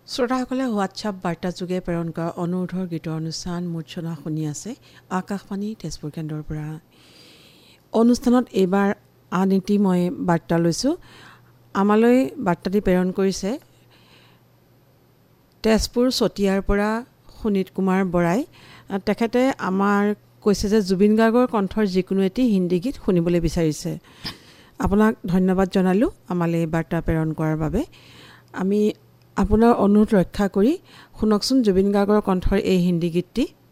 শ্ৰোতাসকলে WhatsApp বাৰ্তা যোগে প্ৰেৰণ কৰা অনুৰোধৰ গীতৰ অনুষ্ঠান মূৰ্ছনা শুনি আছে আকাশবাণী তেজপুৰ কেন্দ্ৰৰ পৰা। অনুষ্ঠানত এইবাৰ আন এটি মই বাৰ্তা লৈছোঁ। আমালৈ বাৰ্তাটি প্ৰেৰণ কৰিছে তেজপুৰ চতিয়াৰ পৰা সুনীত কুমাৰ বৰাই। তেখেতে আমাৰ কৈছে যে জুবিন গাৰ্গৰ কণ্ঠৰ যিকোনো এটি হিন্দী গীত শুনিবলৈ বিচাৰিছে। আপোনাক ধন্যবাদ জনালোঁ আমালৈ বাৰ্তা প্ৰেৰণ কৰাৰ বাবে। আমি আপোনাৰ অনুৰোধ ৰক্ষা কৰি শুনকচোন জুবিন গাৰ্গৰ কণ্ঠৰ এই হিন্দী গীতটি।